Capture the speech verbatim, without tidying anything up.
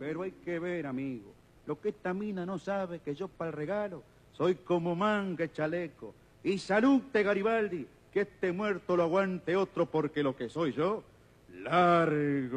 Pero hay que ver, amigo, lo que esta mina no sabe que yo para el regalo soy como manga y chaleco. Y salute, Garibaldi, que este muerto lo aguante otro, porque lo que soy yo, largo.